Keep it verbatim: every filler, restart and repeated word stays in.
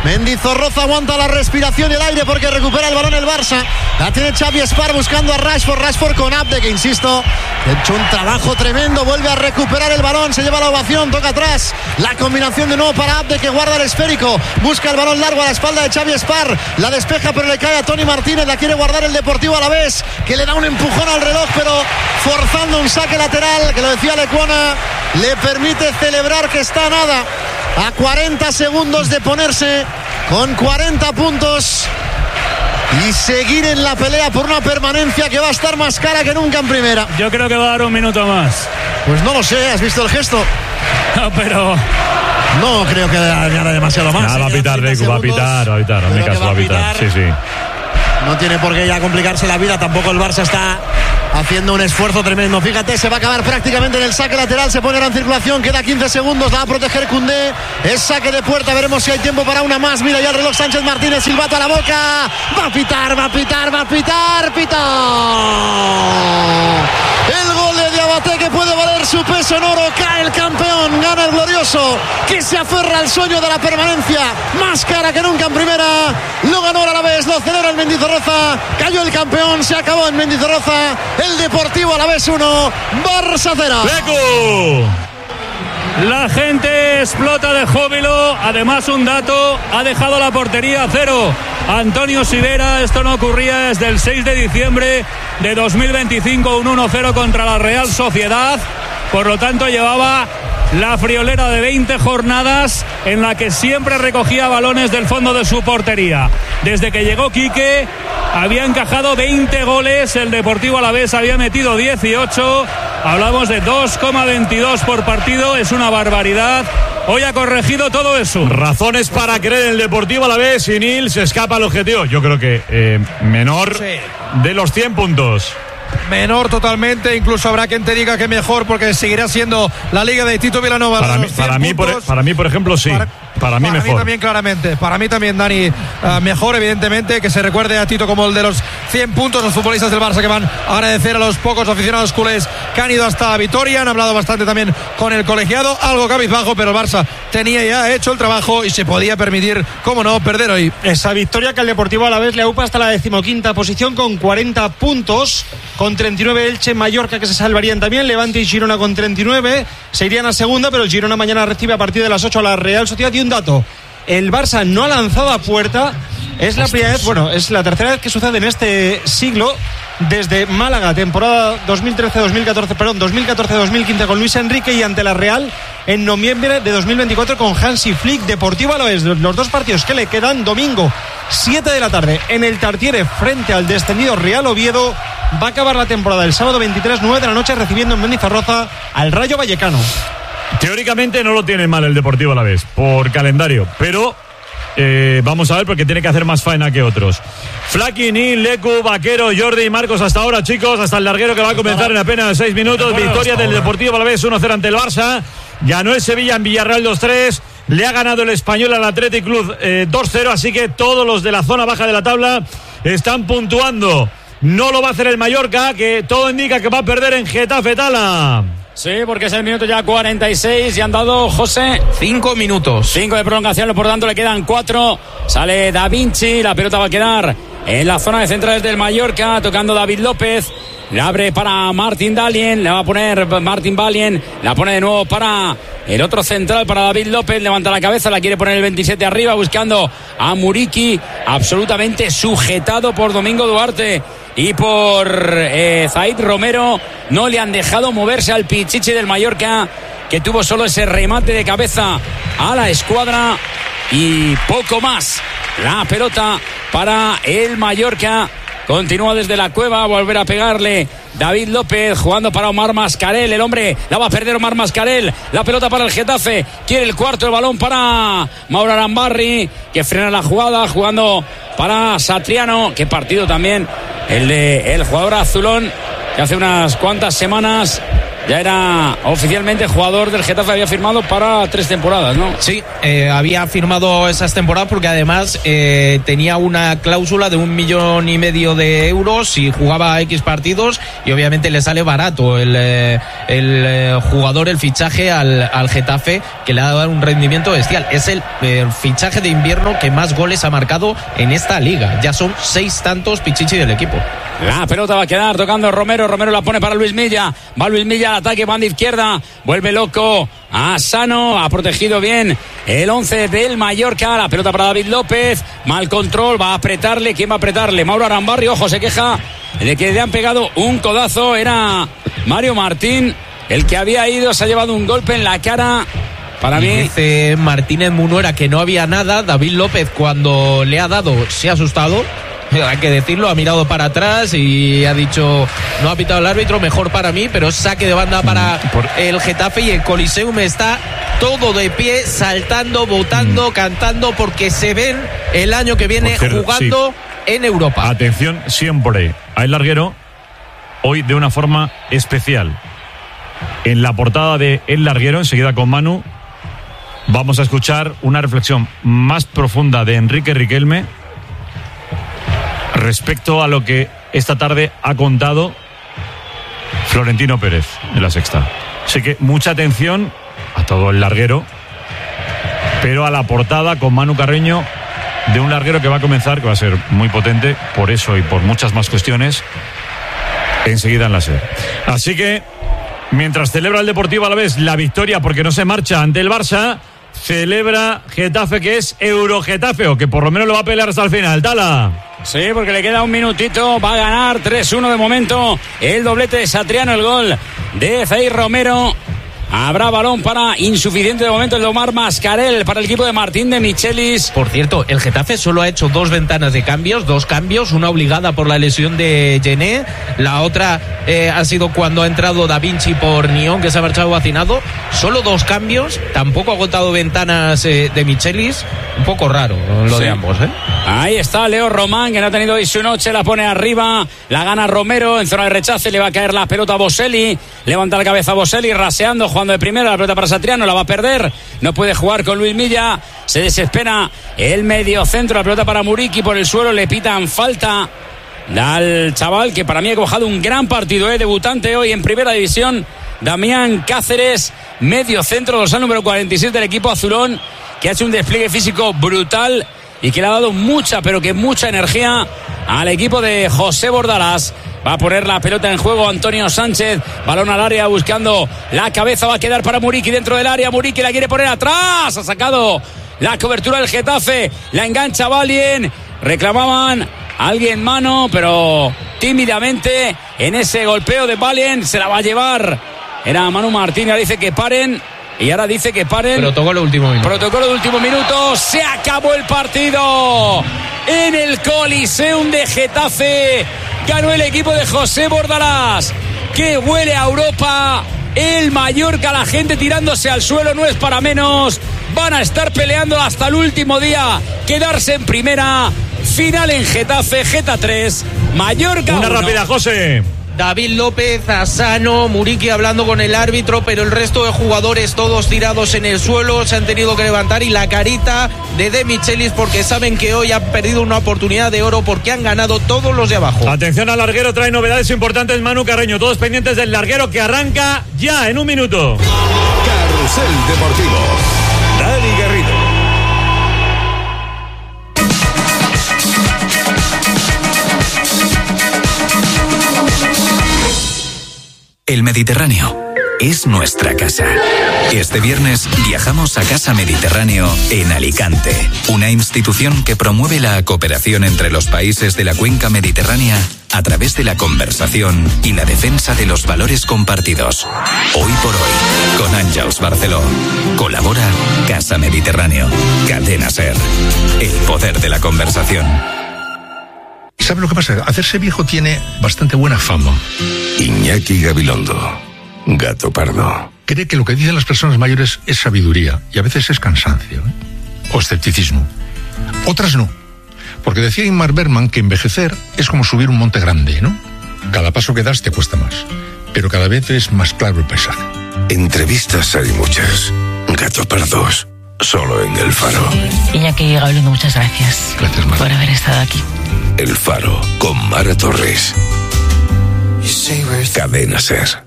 Mendizorroza aguanta la respiración y el aire porque recupera el balón el Barça. La tiene Xavi Espar buscando a Rashford. Rashford con Abde, que insisto, ha hecho un trabajo tremendo. Vuelve a recuperar el balón, se lleva la ovación, toca atrás. La combinación de nuevo para Abde, que guarda el esférico. Busca el balón largo a la espalda de Xavi Espar. La despeja pero le cae a Toni Martínez. La quiere guardar el Deportivo Alavés, que le da un empujón al reloj, pero forzando un saque lateral, que lo decía Lecuona, le permite celebrar que está a nada, a cuarenta segundos de ponerse con cuarenta puntos y seguir en la pelea por una permanencia que va a estar más cara que nunca en primera. Yo creo que va a dar un minuto más. Pues no lo sé, ¿has visto el gesto? No, pero... No creo que añada demasiado más. Nada, va a pitar, Deku, va a pitar, va a pitar, en mi caso va a pitar. Sí, sí. No tiene por qué ya complicarse la vida, tampoco el Barça está haciendo un esfuerzo tremendo. Fíjate, se va a acabar prácticamente en el saque lateral, se pone en circulación, queda quince segundos, la va a proteger Koundé, es saque de puerta, veremos si hay tiempo para una más. Mira ya el reloj, Sánchez Martínez, silbato a la boca, va a pitar, va a pitar, va a pitar, pita. El gol de Diabaté, que puede valer su peso en oro, cae el campeón, gana el glorioso, que se aferra al sueño de la permanencia, más cara que nunca en primera, lo ganó a la vez, lo celebra el Mendizorroza, cayó el campeón, se acabó en Mendizorroza, el Deportivo Alavés uno, Barça cero. La gente explota de júbilo. Además, un dato, ha dejado la portería a cero Antonio Sivera. Esto no ocurría desde el seis de diciembre de dos mil veinticinco, un uno cero contra la Real Sociedad. Por lo tanto, llevaba la friolera de veinte jornadas en la que siempre recogía balones del fondo de su portería. Desde que llegó Quique había encajado veinte goles, el Deportivo Alavés había metido dieciocho. Hablamos de dos coma veintidós por partido, es una barbaridad. Hoy ha corregido todo eso. Razones para creer en el Deportivo Alavés, y Nil se escapa al objetivo. Yo creo que eh, menor sí. de los cien puntos. Menor totalmente, incluso habrá quien te diga que mejor, porque seguirá siendo la Liga de Tito Vilanova. Para mí, para mí, por, para mí, por ejemplo, sí. Para, para mí para mejor. Mí también, claramente. Para mí también, Dani, uh, mejor, evidentemente, que se recuerde a Tito como el de los cien puntos. Los futbolistas del Barça que van a agradecer a los pocos aficionados culés que han ido hasta Vitoria. Han hablado bastante también con el colegiado, algo cabizbajo, pero el Barça tenía ya hecho el trabajo y se podía permitir, cómo no, perder hoy. Esa victoria que al Deportivo Alavés le aupa hasta la decimoquinta posición con cuarenta puntos, con treinta y nueve Elche, Mallorca, que se salvarían también, Levante y Girona con treinta y nueve, se irían a segunda, pero el Girona mañana recibe a partir de las ocho a la Real Sociedad. Y un dato, el Barça no ha lanzado a puerta, es la primera vez, bueno, es la tercera vez que sucede en este siglo, desde Málaga, temporada dos mil trece dos mil catorce, perdón, dos mil catorce dos mil quince con Luis Enrique, y ante la Real en noviembre de dos mil veinticuatro con Hansi Flick. Deportivo Alavés, los dos partidos que le quedan, domingo siete de la tarde en el Tartiere frente al descendido Real Oviedo. Va a acabar la temporada el sábado veintitrés, nueve de la noche, recibiendo en Mendizorroza al Rayo Vallecano. Teóricamente no lo tiene mal el Deportivo Alavés por calendario, pero eh, vamos a ver, porque tiene que hacer más faena que otros. Flaki, Nil, Lecu, Vaquero, Jordi y Marcos hasta ahora, chicos, hasta el larguero que va a comenzar en apenas seis minutos. Victoria del Deportivo Alavés uno cero ante el Barça. Ganó el Sevilla en Villarreal dos tres. Le ha ganado el Español al Athletic Club eh, dos cero, así que todos los de la zona baja de la tabla están puntuando. No lo va a hacer el Mallorca, que todo indica que va a perder en Getafe. Tala. Sí, porque es el minuto ya cuarenta y seis y han dado, José, cinco minutos. Cinco de prolongación, por tanto le quedan cuatro. Sale Da Vinci, la pelota va a quedar en la zona de centrales del Mallorca, tocando David López. Le abre para Martin Dalien, le va a poner Martin Valien, la pone de nuevo para el otro central, para David López, levanta la cabeza, la quiere poner el veintisiete arriba, buscando a Muriqui, absolutamente sujetado por Domingo Duarte y por eh, Zaid Romero. No le han dejado moverse al Pichichi del Mallorca, que tuvo solo ese remate de cabeza a la escuadra y poco más. La pelota para el Mallorca. Continúa desde la cueva, a volver a pegarle David López, jugando para Omar Mascarel. El hombre la va a perder Omar Mascarel. La pelota para el Getafe. Quiere el cuarto, el balón para Mauro Arambarri, que frena la jugada, jugando para Satriano. Qué partido también el de el jugador azulón, que hace unas cuantas semanas ya era oficialmente jugador del Getafe, había firmado para tres temporadas, ¿no? Sí, eh, había firmado esas temporadas porque además eh, tenía una cláusula de un millón y medio de euros si jugaba X partidos, y obviamente le sale barato el, eh, el eh, jugador, el fichaje al, al Getafe, que le ha dado un rendimiento bestial. Es el eh, fichaje de invierno que más goles ha marcado en esta liga. Ya son seis tantos Pichichi del equipo. La pelota va a quedar tocando Romero. Romero la pone para Luis Milla. Va Luis Milla al ataque, banda izquierda. Vuelve loco a Sano. Ha protegido bien el once del Mallorca. La pelota para David López. Mal control. Va a apretarle. ¿Quién va a apretarle? Mauro Arambarri. Ojo, se queja de que le han pegado un codazo. Era Mario Martín el que había ido. Se ha llevado un golpe en la cara. Para mí, dice Martínez Munuera que no había nada. David López, cuando le ha dado, se ha asustado. Hay que decirlo, ha mirado para atrás y ha dicho, no ha pitado el árbitro, mejor para mí, pero saque de banda para Por... el Getafe, y el Coliseum está todo de pie, saltando, votando, mm. cantando, porque se ven el año que viene cierto, jugando sí. en Europa. Atención siempre a El Larguero, hoy de una forma especial. En la portada de El Larguero, enseguida con Manu, vamos a escuchar una reflexión más profunda de Enrique Riquelme respecto a lo que esta tarde ha contado Florentino Pérez en La Sexta. Así que mucha atención a todo El Larguero, pero a la portada con Manu Carreño de un larguero que va a comenzar, que va a ser muy potente, por eso y por muchas más cuestiones, enseguida en la SER. Así que, mientras celebra el Deportivo Alavés la victoria porque no se marcha ante el Barça, celebra Getafe, que es Eurogetafe, o que por lo menos lo va a pelear hasta el final. Tala. Sí, porque le queda un minutito, va a ganar tres uno de momento, el doblete de Satriano, el gol de Zair Romero. Habrá balón para, insuficiente de momento, el de Omar Mascarell para el equipo de Martín de Michelis. Por cierto, el Getafe solo ha hecho dos ventanas de cambios, dos cambios, una obligada por la lesión de Gené, la otra eh, ha sido cuando ha entrado Da Vinci por Nión, que se ha marchado vacinado. Solo dos cambios, tampoco ha agotado ventanas eh, de Michelis. Un poco raro lo sí. de ambos, ¿eh? Ahí está Leo Román, que no ha tenido hoy su noche, la pone arriba, la gana Romero, en zona de rechace le va a caer la pelota a Boselli, levanta la cabeza a Boselli, raseando, jugando de primera, la pelota para Satriano, la va a perder, no puede jugar con Luis Milla, se desespera el medio centro, la pelota para Muriqui por el suelo, le pitan falta al chaval, que para mí ha cojado un gran partido, ¿eh? Debutante hoy en primera división, Damián Cáceres, medio centro, dorsal número cuarenta y siete del equipo azulón, que ha hecho un despliegue físico brutal y que le ha dado mucha, pero que mucha energía al equipo de José Bordalás. Va a poner la pelota en juego Antonio Sánchez, balón al área buscando la cabeza, va a quedar para Muriqui dentro del área, Muriqui la quiere poner atrás, ha sacado la cobertura del Getafe, la engancha Valien, reclamaban a alguien mano, pero tímidamente en ese golpeo de Valien se la va a llevar, era Manu Martín, ahora dice que paren. Y ahora dice que paren. Protocolo de último minuto. Protocolo de último minuto. Se acabó el partido. En el Coliseum de Getafe ganó el equipo de José Bordalás, que huele a Europa. El Mallorca, la gente tirándose al suelo, no es para menos. Van a estar peleando hasta el último día. Quedarse en primera. Final en Getafe. Geta tres. Mallorca Una uno. rápida, José. David López, Asano, Muriqui hablando con el árbitro, pero el resto de jugadores todos tirados en el suelo, se han tenido que levantar, y la carita de De Michelis, porque saben que hoy han perdido una oportunidad de oro, porque han ganado todos los de abajo. Atención al larguero, trae novedades importantes Manu Carreño, todos pendientes del larguero que arranca ya en un minuto. Carrusel Deportivo, Dani Garrido. El Mediterráneo es nuestra casa. Este viernes viajamos a Casa Mediterráneo en Alicante, una institución que promueve la cooperación entre los países de la cuenca mediterránea a través de la conversación y la defensa de los valores compartidos. Hoy por hoy, con Àngels Barceló. Colabora Casa Mediterráneo. Cadena SER. El poder de la conversación. ¿Sabe lo que pasa? Hacerse viejo tiene bastante buena fama. Iñaki Gabilondo, Gato Pardo. Cree que lo que dicen las personas mayores es sabiduría, y a veces es cansancio, ¿eh? O escepticismo. Otras no. Porque decía Ingmar Bergman que envejecer es como subir un monte grande, ¿no? Cada paso que das te cuesta más. pero cada vez es más claro el paisaje. Entrevistas hay muchas. Gato Pardos, solo en El Faro. Iñaki Gabilondo, muchas gracias. Gracias, Mara. Por haber estado aquí. El Faro, con Mara Torres. Cadena Ser.